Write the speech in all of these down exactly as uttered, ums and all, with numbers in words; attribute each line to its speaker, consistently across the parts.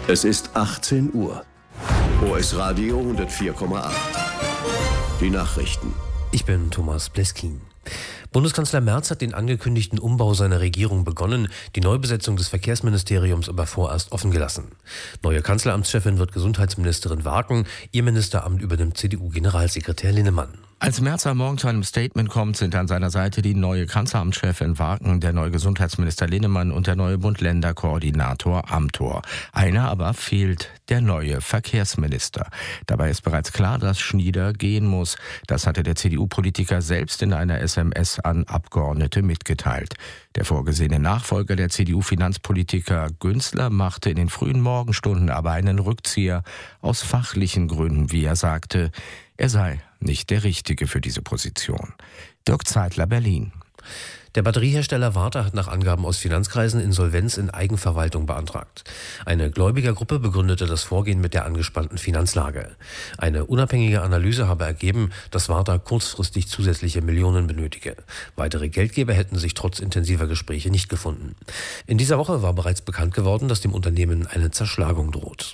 Speaker 1: Es ist achtzehn Uhr. O S Radio hundertvier Komma acht. Die Nachrichten.
Speaker 2: Ich bin Thomas Bleskin. Bundeskanzler Merz hat den angekündigten Umbau seiner Regierung begonnen, die Neubesetzung des Verkehrsministeriums aber vorerst offen gelassen. Neue Kanzleramtschefin wird Gesundheitsministerin Waken, ihr Ministeramt übernimmt C D U-Generalsekretär Linnemann.
Speaker 3: Als Merz am Morgen zu einem Statement kommt, sind an seiner Seite die neue Kanzleramtschefin Waken, der neue Gesundheitsminister Linnemann und der neue Bund-Länder-Koordinator Amthor. Einer aber fehlt, der neue Verkehrsminister. Dabei ist bereits klar, dass Schnieder gehen muss. Das hatte der C D U-Politiker selbst in einer S M S an Abgeordnete mitgeteilt. Der vorgesehene Nachfolger der C D U-Finanzpolitiker Günzler machte in den frühen Morgenstunden aber einen Rückzieher aus fachlichen Gründen, wie er sagte. Er sei nicht der Richtige für diese Position. Dirk Zeitler, Berlin.
Speaker 2: Der Batteriehersteller Varta hat nach Angaben aus Finanzkreisen Insolvenz in Eigenverwaltung beantragt. Eine Gläubigergruppe begründete das Vorgehen mit der angespannten Finanzlage. Eine unabhängige Analyse habe ergeben, dass Varta kurzfristig zusätzliche Millionen benötige. Weitere Geldgeber hätten sich trotz intensiver Gespräche nicht gefunden. In dieser Woche war bereits bekannt geworden, dass dem Unternehmen eine Zerschlagung droht.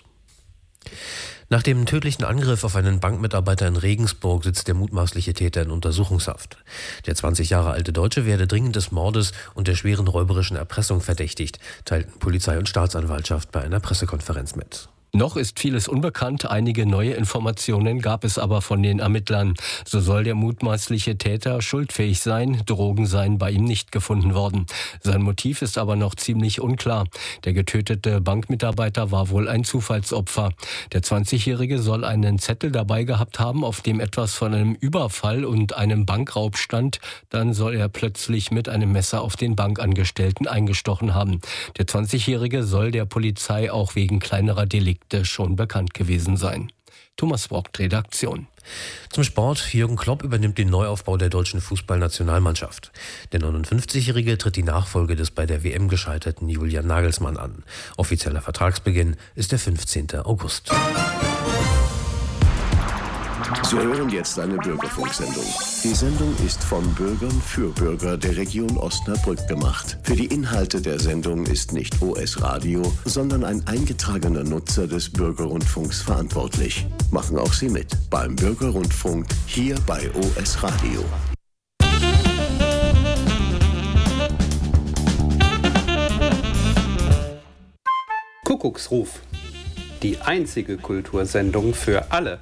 Speaker 2: Nach dem tödlichen Angriff auf einen Bankmitarbeiter in Regensburg sitzt der mutmaßliche Täter in Untersuchungshaft. Der zwanzig Jahre alte Deutsche werde dringend des Mordes und der schweren räuberischen Erpressung verdächtigt, teilten Polizei und Staatsanwaltschaft bei einer Pressekonferenz mit.
Speaker 4: Noch ist vieles unbekannt, einige neue Informationen gab es aber von den Ermittlern. So soll der mutmaßliche Täter schuldfähig sein, Drogen seien bei ihm nicht gefunden worden. Sein Motiv ist aber noch ziemlich unklar. Der getötete Bankmitarbeiter war wohl ein Zufallsopfer. Der zwanzigjährige soll einen Zettel dabei gehabt haben, auf dem etwas von einem Überfall und einem Bankraub stand. Dann soll er plötzlich mit einem Messer auf den Bankangestellten eingestochen haben. Der zwanzigjährige soll der Polizei auch wegen kleinerer Delikte schon bekannt gewesen sein. Thomas Brock, Redaktion.
Speaker 2: Zum Sport. Jürgen Klopp übernimmt den Neuaufbau der deutschen Fußballnationalmannschaft. Der neunundfünfzigjährige tritt die Nachfolge des bei der W M gescheiterten Julian Nagelsmann an. Offizieller Vertragsbeginn ist der fünfzehnten August.
Speaker 1: Sie hören jetzt eine Bürgerfunksendung. Die Sendung ist von Bürgern für Bürger der Region Osnabrück gemacht. Für die Inhalte der Sendung ist nicht O S Radio, sondern ein eingetragener Nutzer des Bürgerrundfunks verantwortlich. Machen auch Sie mit beim Bürgerrundfunk hier bei O S Radio.
Speaker 5: Kuckucksruf. Die einzige Kultursendung für alle.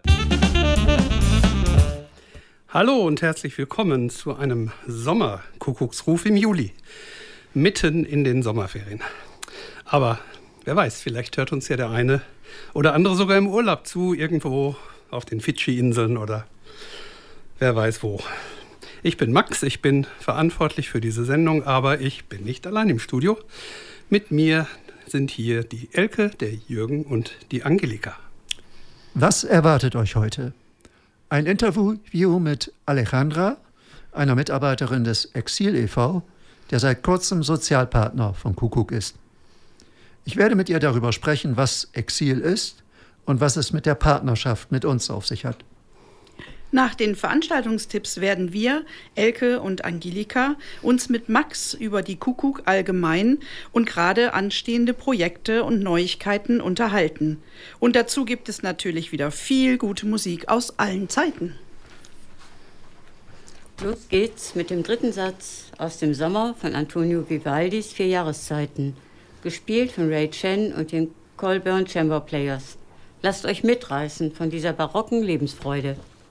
Speaker 5: Hallo und herzlich willkommen zu einem Sommerkuckucksruf im Juli, mitten in den Sommerferien. Aber wer weiß, vielleicht hört uns ja der eine oder andere sogar im Urlaub zu, irgendwo auf den Fidschi-Inseln oder wer weiß wo. Ich bin Max, ich bin verantwortlich für diese Sendung, aber ich bin nicht allein im Studio. Mit mir sind hier die Elke, der Jürgen und die Angelika.
Speaker 6: Was erwartet euch heute? Ein Interview mit Alejandra, einer Mitarbeiterin des Exil e V, der seit kurzem Sozialpartner von Kuckuck ist. Ich werde mit ihr darüber sprechen, was Exil ist und was es mit der Partnerschaft mit uns auf sich hat.
Speaker 7: Nach den Veranstaltungstipps werden wir, Elke und Angelika, uns mit Max über die Kuckuck allgemein und gerade anstehende Projekte und Neuigkeiten unterhalten. Und dazu gibt es natürlich wieder viel gute Musik aus allen Zeiten.
Speaker 8: Los geht's mit dem dritten Satz aus dem Sommer von Antonio Vivaldis Vier Jahreszeiten, gespielt von Ray Chen und den Colburn Chamber Players. Lasst euch mitreißen von dieser barocken Lebensfreude.